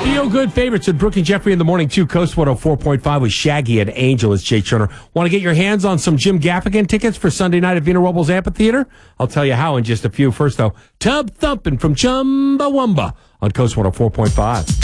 Feel good favorites with Brooke and Jeffrey in the morning, too. Coast 104.5 with Shaggy and Angel. It's Jake Turner. Want to get your hands on some Jim Gaffigan tickets for Sunday night at Vina Robles Amphitheater? I'll tell you how in just a few. First, though, Tub Thumping from Chumbawamba on Coast 104.5.